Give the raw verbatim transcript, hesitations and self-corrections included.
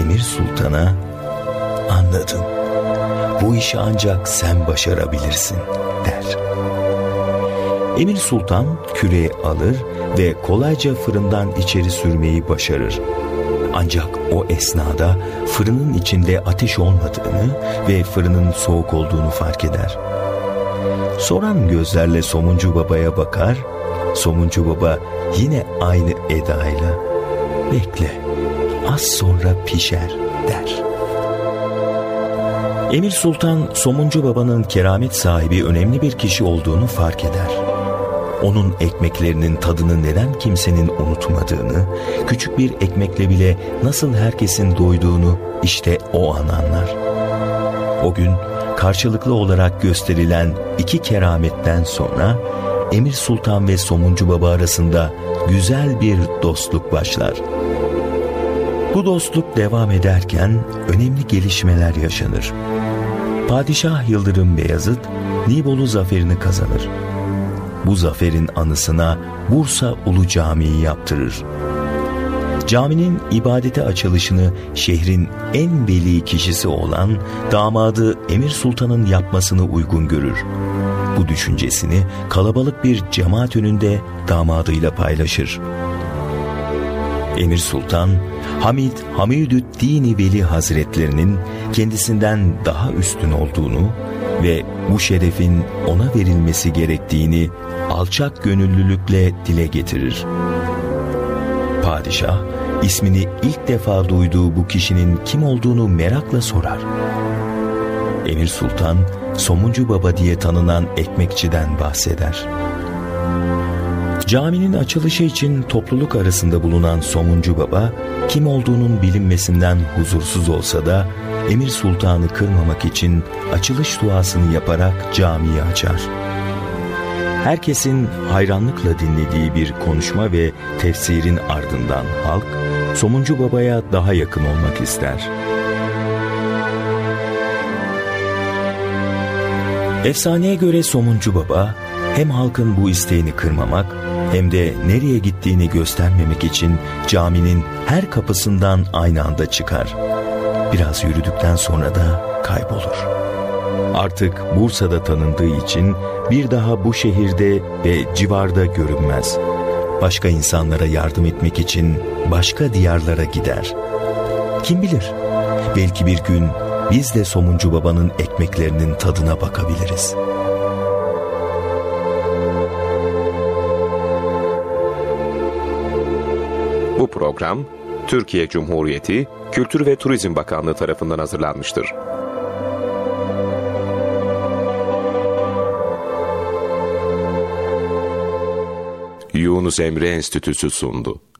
Emir Sultan'a "Anladım, bu işi ancak sen başarabilirsin" der. Emir Sultan küreği alır ve kolayca fırından içeri sürmeyi başarır. Ancak o esnada fırının içinde ateş olmadığını ve fırının soğuk olduğunu fark eder. Soran gözlerle Somuncu Baba'ya bakar, Somuncu Baba yine aynı edayla "Bekle, az sonra pişer" der. Emir Sultan, Somuncu Baba'nın keramet sahibi önemli bir kişi olduğunu fark eder. Onun ekmeklerinin tadını neden kimsenin unutmadığını, küçük bir ekmekle bile nasıl herkesin doyduğunu işte o an anlar. O gün karşılıklı olarak gösterilen iki kerametten sonra Emir Sultan ve Somuncu Baba arasında güzel bir dostluk başlar. Bu dostluk devam ederken önemli gelişmeler yaşanır. Padişah Yıldırım Beyazıt Nibolu zaferini kazanır. Bu zaferin anısına Bursa Ulu Camii'yi yaptırır. Caminin ibadete açılışını şehrin en veli kişisi olan damadı Emir Sultan'ın yapmasını uygun görür. Bu düşüncesini kalabalık bir cemaat önünde damadıyla paylaşır. Emir Sultan, Hamid Hamidüddin Veli Hazretlerinin kendisinden daha üstün olduğunu ve bu şerefin ona verilmesi gerektiğini alçak gönüllülükle dile getirir. Padişah, ismini ilk defa duyduğu bu kişinin kim olduğunu merakla sorar. Emir Sultan, Somuncu Baba diye tanınan ekmekçiden bahseder. Caminin açılışı için topluluk arasında bulunan Somuncu Baba, kim olduğunun bilinmesinden huzursuz olsa da Emir Sultan'ı kırmamak için açılış duasını yaparak camiyi açar. Herkesin hayranlıkla dinlediği bir konuşma ve tefsirin ardından halk, Somuncu Baba'ya daha yakın olmak ister. Efsaneye göre Somuncu Baba, hem halkın bu isteğini kırmamak hem de nereye gittiğini göstermemek için caminin her kapısından aynı anda çıkar. Biraz yürüdükten sonra da kaybolur. Artık Bursa'da tanındığı için bir daha bu şehirde ve civarda görünmez. Başka insanlara yardım etmek için başka diyarlara gider. Kim bilir, belki bir gün biz de Somuncu Baba'nın ekmeklerinin tadına bakabiliriz. Bu program, Türkiye Cumhuriyeti Kültür ve Turizm Bakanlığı tarafından hazırlanmıştır. Yunus Emre Enstitüsü sundu.